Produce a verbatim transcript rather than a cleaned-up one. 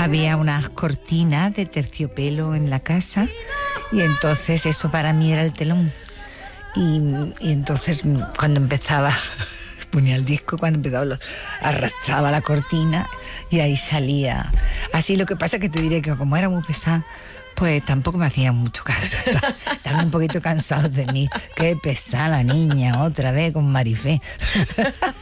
había unas cortinas de terciopelo en la casa y entonces eso para mí era el telón. Y, y entonces cuando empezaba, ponía el disco, cuando empezaba lo, arrastraba la cortina y ahí salía. Así, lo que pasa es que te diré que como era muy pesada, pues tampoco me hacían mucho caso. Estaban un poquito cansados de mí. Qué pesada la niña, otra vez con Marifé.